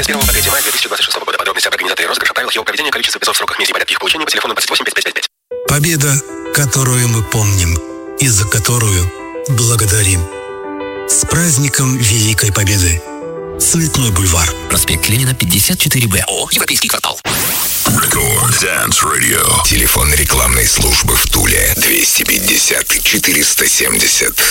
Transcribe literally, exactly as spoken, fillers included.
С первого по третьего мая две тысячи двадцать шестого года. Подробности об организаторе розыгрыша, правилах его проведения, количество призов, сроках, месте и порядке их получения по телефону двадцать восемь пять пять пять пять. Победа, которую мы помним и за которую благодарим. С праздником Великой Победы! Цветной бульвар. Проспект Ленина, пятьдесят четыре Б. О, Европейский квартал. Record Dance Radio. Телефон рекламной службы в Туле двести пятьдесят четыреста семьдесят.